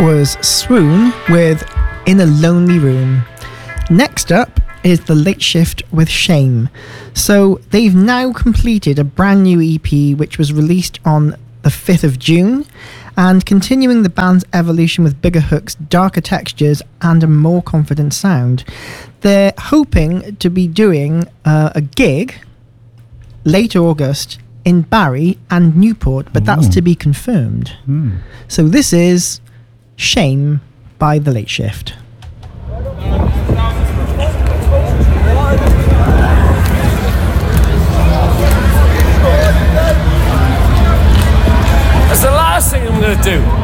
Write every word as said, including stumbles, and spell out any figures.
was Swoon with In a Lonely Room. Next up is The Late Shift with Shame. So they've now completed a brand new E P which was released on the fifth of June, and continuing the band's evolution with bigger hooks, darker textures and a more confident sound. They're hoping to be doing uh, a gig late August in Barry and Newport, but that's Ooh. to be confirmed. Mm. So this is Shame by The Late Shift. That's the last thing I'm going to do.